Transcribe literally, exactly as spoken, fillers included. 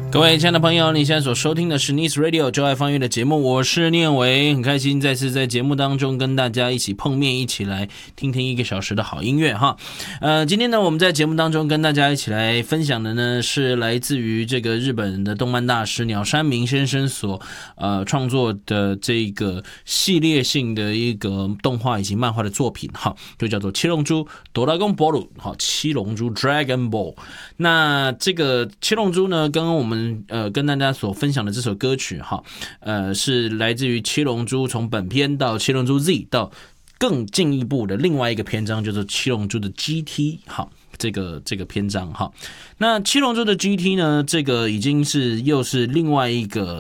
各位亲爱的朋友，你现在所收听的是 Nice Radio 就爱放乐的节目，我是念伟，很开心再次在节目当中跟大家一起碰面，一起来听听一个小时的好音乐哈。呃，今天呢，我们在节目当中跟大家一起来分享的呢，是来自于这个日本的动漫大师鸟山明先生所呃创作的这个系列性的一个动画以及漫画的作品哈，就叫做《七龙珠哆啦 A 梦》好，《七龙珠 Dragon Ball》。那这个七龙珠呢，跟我们呃跟大家所分享的这首歌曲哈，呃是来自于七龙珠从本篇到七龙珠 Z 到更进一步的另外一个篇章，叫做七龙珠的 G T 哈。这个这个篇章哈，那七龙珠的 G T 呢，这个已经是又是另外一个